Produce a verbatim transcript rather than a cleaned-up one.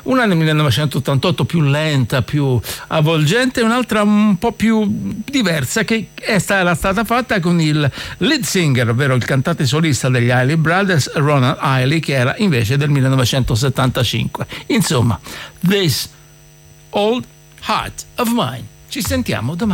una nel millenovecentottantotto più lenta, più avvolgente, e un'altra un po' più diversa che è stata, era stata fatta con il lead singer, ovvero il cantante solista degli Isley Brothers, Ronald Isley, che era invece del millenovecentosettantacinque. Insomma, This Old Heart of Mine. Ci sentiamo domani.